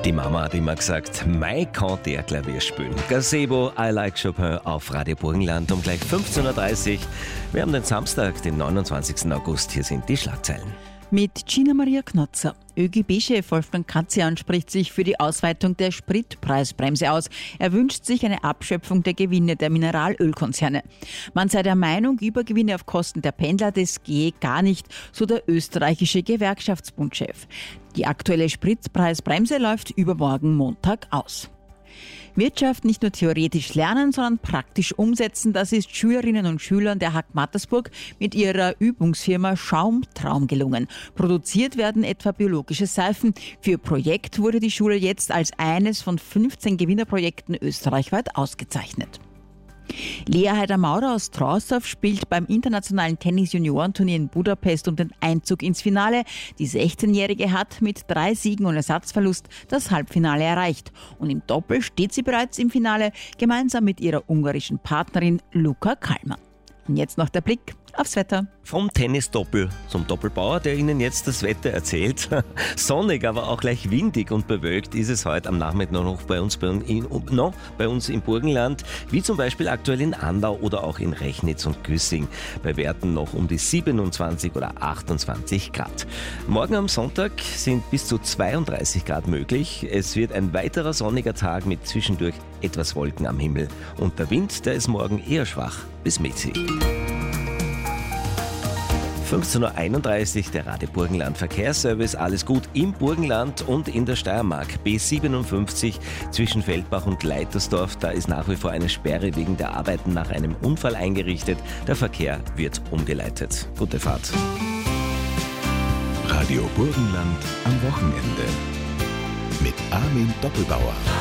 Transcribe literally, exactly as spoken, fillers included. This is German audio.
Die Mama hat immer gesagt, Mai kann der Klavier spielen. Gazebo, I Like Chopin auf Radio Burgenland um gleich fünfzehn Uhr dreißig. Wir haben den Samstag, den neunundzwanzigsten August. Hier sind die Schlagzeilen. Mit Gina Maria Knotzer. ÖGB-Chef Wolfgang Katzian spricht sich für die Ausweitung der Spritpreisbremse aus. Er wünscht sich eine Abschöpfung der Gewinne der Mineralölkonzerne. Man sei der Meinung, Übergewinne auf Kosten der Pendler, das gehe gar nicht, so der österreichische Gewerkschaftsbundchef. Die aktuelle Spritpreisbremse läuft übermorgen Montag aus. Wirtschaft nicht nur theoretisch lernen, sondern praktisch umsetzen, das ist Schülerinnen und Schülern der H A G Mattersburg mit ihrer Übungsfirma Schaumtraum gelungen. Produziert werden etwa biologische Seifen. Für ihr Projekt wurde die Schule jetzt als eines von fünfzehn Gewinnerprojekten österreichweit ausgezeichnet. Lea Heider-Maurer aus Trausdorf spielt beim internationalen Tennis-Juniorenturnier in Budapest um den Einzug ins Finale. Die sechzehnjährige hat mit drei Siegen und Ersatzverlust das Halbfinale erreicht. Und im Doppel steht sie bereits im Finale, gemeinsam mit ihrer ungarischen Partnerin Luca Kalman. Und jetzt noch der Blick aufs Wetter. Vom Tennis-Doppel zum Doppelbauer, der Ihnen jetzt das Wetter erzählt. Sonnig, aber auch gleich windig und bewölkt ist es heute am Nachmittag noch bei uns, bei, in, no, bei uns im Burgenland, wie zum Beispiel aktuell in Andau oder auch in Rechnitz und Güssing. Bei Werten noch um die siebenundzwanzig oder achtundzwanzig Grad. Morgen am Sonntag sind bis zu zweiunddreißig Grad möglich. Es wird ein weiterer sonniger Tag mit zwischendurch etwas Wolken am Himmel. Und der Wind, der ist morgen eher schwach bis mäßig. fünfzehn Uhr einunddreißig, der Radio Burgenland Verkehrsservice. Alles gut im Burgenland und in der Steiermark. B siebenundfünfzig zwischen Feldbach und Leitersdorf. Da ist nach wie vor eine Sperre wegen der Arbeiten nach einem Unfall eingerichtet. Der Verkehr wird umgeleitet. Gute Fahrt. Radio Burgenland am Wochenende. Mit Armin Doppelbauer.